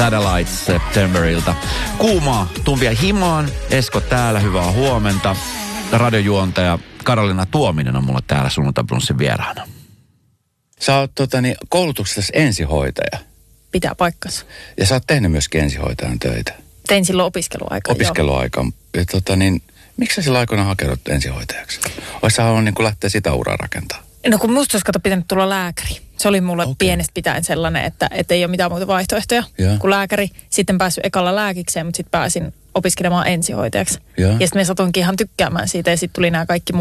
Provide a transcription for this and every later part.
Adelaide Septemberilta. Kuumaa tumpia himaan. Esko täällä, hyvää huomenta. Radiojuontaja Karolina Tuominen on mulla täällä Sunnuntai Brunssin vieraana. Sä oot koulutuksessa ensihoitaja. Pitää paikkansa. Ja sä oot tehnyt myöskin ensihoitajan töitä. Tein silloin opiskeluaikaa. Opiskeluaikaan. Ja miksi sä sillä aikoina hakenut ensihoitajaksi? Ois sä halunnut niin lähteä sitä uraa rakentaa? No kun musta olisi pitänyt tulla lääkäri. Se oli mulle pienestä pitäen sellainen, että ei ole mitään muuta vaihtoehtoja kuin lääkäri. Sitten päässyt ekalla lääkikseen, mutta sitten pääsin opiskelemaan ensihoitajaksi. Ja sitten me satuinkin ihan tykkäämään siitä ja sitten tuli nämä kaikki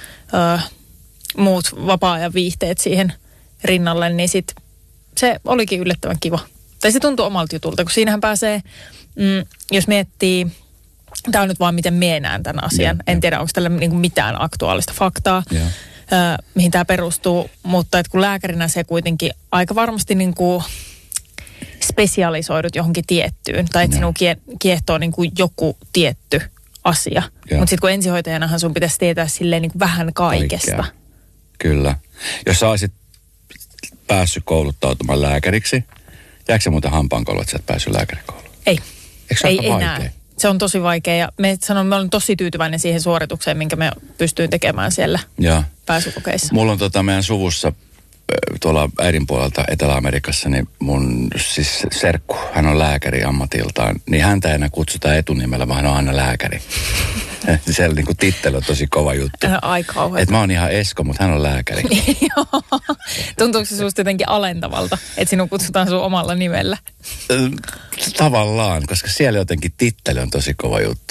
muut vapaa-ajan viihteet siihen rinnalle. Niin sitten se olikin yllättävän kiva. Tai se tuntui omalta jutulta, kun siinähän pääsee, jos miettii, tämä on nyt vaan miten minä näen tämän asian. En tiedä, onko tällä niinku mitään aktuaalista faktaa. Mihin tämä perustuu, mutta että kun lääkärinä se kuitenkin aika varmasti niin kuin spesialisoidut johonkin tiettyyn, tai että sinun kiehtoo niin kuin joku tietty asia. Mutta sitten kun ensihoitajanahan sun pitäisi tietää silleen niin kuin vähän kaikesta. Kaikkea. Kyllä. Jos sä olisit päässyt kouluttautumaan lääkäriksi, jääkö se muuten hampaankoloon, että sä et päässyt lääkärikouluun? Ei. Eikö se ei enää. Se on tosi vaikea ja me olen tosi tyytyväinen siihen suoritukseen, minkä me pystyin tekemään siellä pääsykokeissa. Mulla on meidän suvussa tuolla äidin puolelta Etelä-Amerikassa, niin mun siis serkku, hän on lääkäri ammatiltaan, niin häntä ei enää kutsuta etunimellä, vaan hän on aina lääkäri. Siellä niinku tittely on tosi kova juttu. Ai kauheeta. Että mä oon ihan Esko, mutta hän on lääkäri. Joo. Tuntuuko se susta jotenkin alentavalta, että sinun kutsutaan sun omalla nimellä? Tavallaan, koska siellä jotenkin tittely on tosi kova juttu.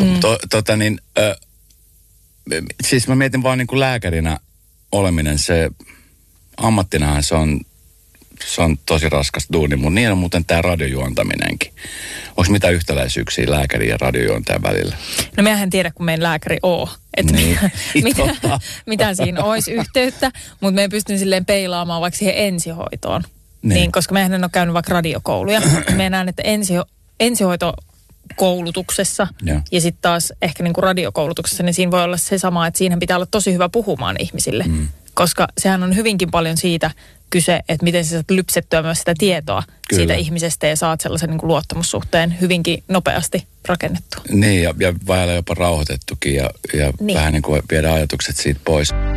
Siis mä mietin vaan niin kuin lääkärinä oleminen, se ammattinahan se on tosi raskas duuni, mutta niin on muuten tämä radiojuontaminenkin. Onko mitä yhtäläisyyksiä lääkärin ja radiojuontajan välillä? No mehän en tiedä, kun meidän lääkäri on. Että niin. mitä siinä olisi yhteyttä, mutta me pystyn silleen peilaamaan vaikka siihen ensihoitoon. Niin, koska mehän en ole käynyt vaikka radiokouluja. Me näen, että ensihoitokoulutuksessa ja sitten taas ehkä niin kuin radiokoulutuksessa, niin siinä voi olla se sama, että siinä pitää olla tosi hyvä puhumaan ihmisille. Koska sehän on hyvinkin paljon siitä kyse, että miten sä saat lypsettyä myös sitä tietoa siitä ihmisestä ja saat sellaisen niin kuin luottamussuhteen hyvinkin nopeasti rakennettua. Niin, ja vähällä jopa rauhoitettukin ja vähän niin kuin viedä ajatukset siitä pois.